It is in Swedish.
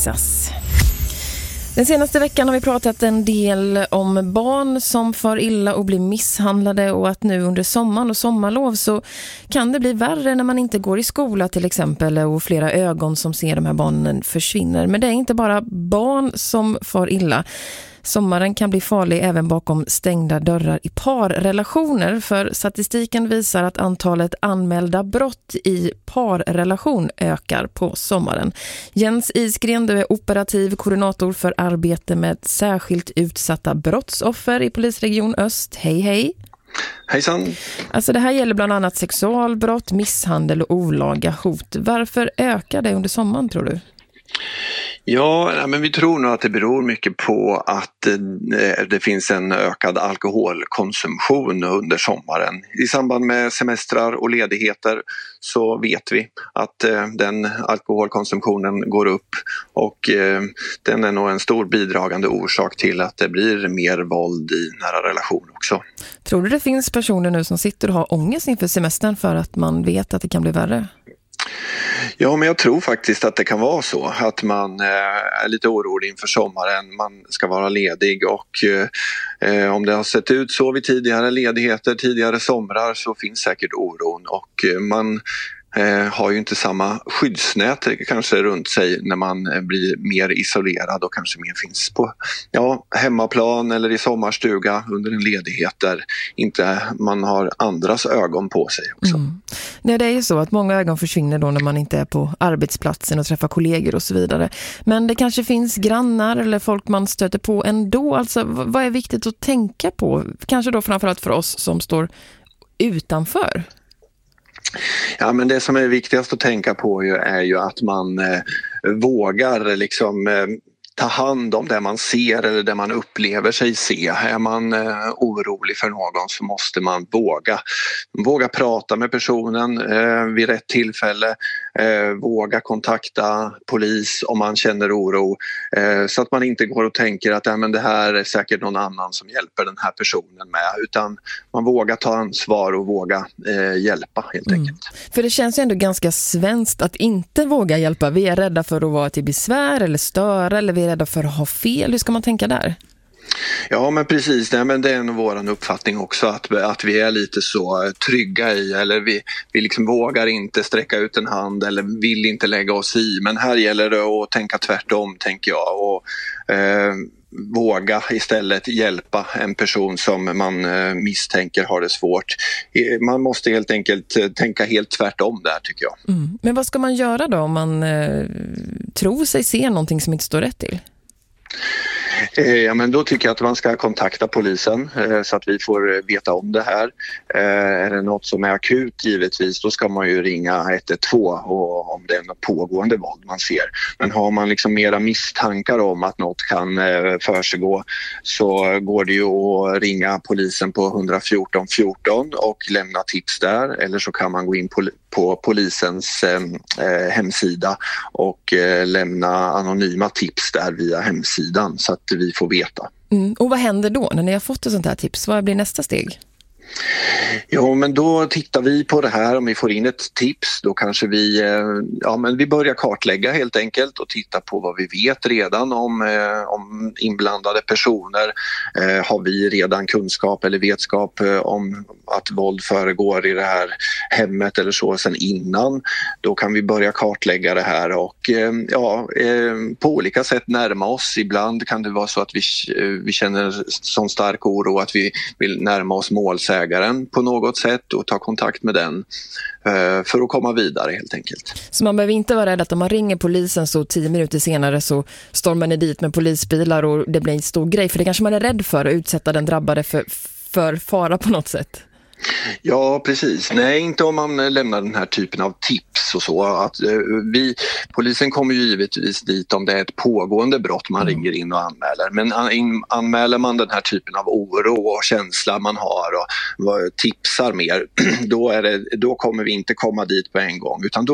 fixas. Den senaste veckan har vi pratat en del om barn som far illa och blir misshandlade, och att nu under sommaren och sommarlov så kan det bli värre när man inte går i skola till exempel, och flera ögon som ser de här barnen försvinner. Men det är inte bara barn som far illa. Sommaren kan bli farlig även bakom stängda dörrar i parrelationer, för statistiken visar att antalet anmälda brott i parrelation ökar på sommaren. Jens Isgren, du är operativ koordinator för arbete med särskilt utsatta brottsoffer i polisregion Öst. Hej hej! Hejsan! Alltså det här gäller bland annat sexualbrott, misshandel och olaga hot. Varför ökar det under sommaren, tror du? Ja, men vi tror nog att det beror mycket på att det finns en ökad alkoholkonsumtion under sommaren. I samband med semestrar och ledigheter så vet vi att den alkoholkonsumtionen går upp, och den är nog en stor bidragande orsak till att det blir mer våld i nära relation också. Tror du det finns personer nu som sitter och har ångest inför semestern för att man vet att det kan bli värre? Ja, men jag tror faktiskt att det kan vara så att man är lite orolig inför sommaren. Man ska vara ledig, och om det har sett ut så vid tidigare ledigheter, tidigare somrar, så finns säkert oron, och man har ju inte samma skyddsnät kanske runt sig när man blir mer isolerad och kanske mer finns på hemmaplan eller i sommarstuga under en ledighet där inte man har andras ögon på sig också. Nej, det är ju så att många ögon försvinner då när man inte är på arbetsplatsen och träffar kollegor och så vidare. Men det kanske finns grannar eller folk man stöter på ändå. Alltså, vad är viktigt att tänka på? Kanske då framförallt för oss som står utanför. Ja, men det som är viktigast att tänka på är ju att man vågar ta hand om det man ser eller det man upplever sig se. Är man orolig för någon så måste man våga prata med personen vid rätt tillfälle. Våga kontakta polis om man känner oro, så att man inte går och tänker att men det här är säkert någon annan som hjälper den här personen med, utan man vågar ta ansvar och våga hjälpa helt enkelt. För det känns ju ändå ganska svenskt att inte våga hjälpa. Vi är rädda för att vara till besvär eller störa, eller vi är rädda för att ha fel. Hur ska man tänka där? Ja, men precis. Nej, men det är nog vår uppfattning också att vi är lite så trygga i, eller vi vågar inte sträcka ut en hand eller vill inte lägga oss i. Men här gäller det att tänka tvärtom, tänker jag, och våga istället hjälpa en person som man misstänker har det svårt. Man måste helt enkelt tänka helt tvärtom där, tycker jag. Men vad ska man göra då om man tror sig se någonting som inte står rätt till? Ja, men då tycker jag att man ska kontakta polisen så att vi får veta om det här. Är det något som är akut, givetvis, då ska man ju ringa 112 och om det är något pågående våld man ser. Men har man mera misstankar om att något kan försiggå, så går det ju att ringa polisen på 114 14 och lämna tips där, eller så kan man gå in på polisens hemsida och lämna anonyma tips där via hemsidan, så att vi får veta. Och vad händer då när ni har fått ett sånt här tips? Vad blir nästa steg? Ja, men då tittar vi på det här. Om vi får in ett tips, då kanske vi börjar kartlägga helt enkelt och titta på vad vi vet redan om inblandade personer. Har vi redan kunskap eller vetskap om att våld föregår i det här hemmet eller så sen innan, då kan vi börja kartlägga det här och på olika sätt närma oss. Ibland kan det vara så att vi känner sån stark oro att vi vill närma oss målsägaren på något sätt och ta kontakt med den för att komma vidare helt enkelt. Så man behöver inte vara rädd att om man ringer polisen så 10 minuter senare så stormar ni dit med polisbilar och det blir en stor grej, för det kanske man är rädd för att utsätta den drabbade för fara på något sätt. Ja, precis. Nej, inte om man lämnar den här typen av tips och så. Att polisen kommer ju givetvis dit om det är ett pågående brott man ringer in och anmäler. Men anmäler man den här typen av oro och känsla man har och tipsar mer, då kommer vi inte komma dit på en gång. Utan